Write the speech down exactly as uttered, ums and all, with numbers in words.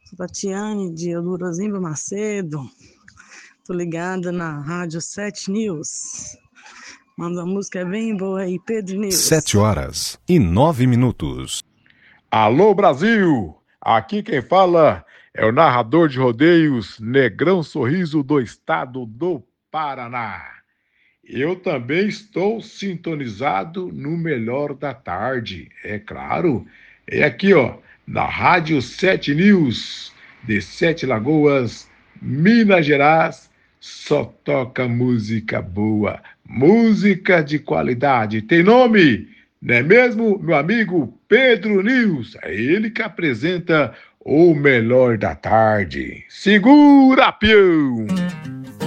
Tatiane de Eldorozimba Macedo. Tô ligada na Rádio sete News. Manda uma música bem boa aí, Pedro News. Sete horas e nove minutos. Alô, Brasil! Aqui quem fala é o narrador de rodeios Negrão Sorriso do estado do Paraná. Eu também estou sintonizado no Melhor da Tarde, é claro. É aqui, ó, na Rádio sete News, de Sete Lagoas, Minas Gerais, só toca música boa, música de qualidade. Tem nome, não é mesmo, meu amigo Pedro News? É ele que apresenta o Melhor da Tarde. Segura, peão!